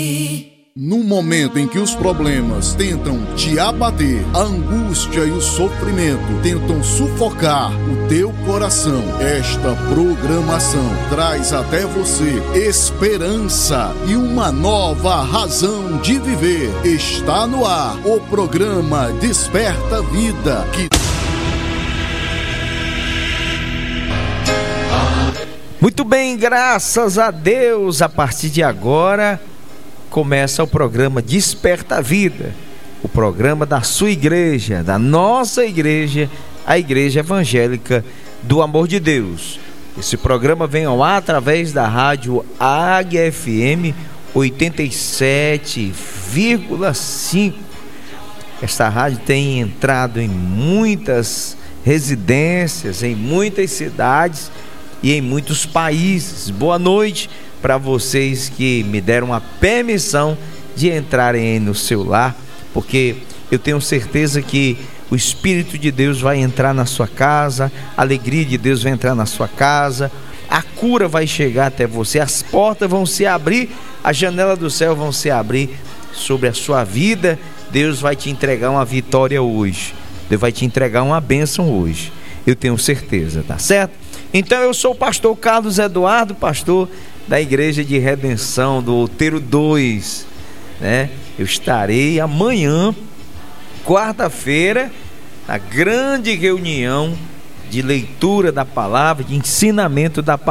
No momento em que os problemas tentam te abater, a angústia e o sofrimento tentam sufocar o teu coração, esta programação traz até você esperança e uma nova razão de viver. Está no ar o programa Desperta Vida, Muito bem, graças a Deus, a partir de agora começa o programa Desperta Vida, o programa da sua igreja, da nossa igreja, a Igreja Evangélica do Amor de Deus. Esse programa vem ao ar através da rádio Águia FM 87,5. Esta rádio tem entrado em muitas residências, em muitas cidades e em muitos países. Boa noite para vocês que me deram a permissão de entrarem aí no seu lar, porque eu tenho certeza que o Espírito de Deus vai entrar na sua casa, a alegria de Deus vai entrar na sua casa, a cura vai chegar até você, as portas vão se abrir, a janela do céu vão se abrir sobre a sua vida. Deus vai te entregar uma vitória hoje, Deus vai te entregar uma bênção hoje, eu tenho certeza, tá certo? Então eu sou o pastor Carlos Eduardo, pastor da Igreja de Redenção do Outeiro 2, né? Eu estarei amanhã, quarta-feira, na grande reunião de leitura da palavra, de ensinamento da palavra.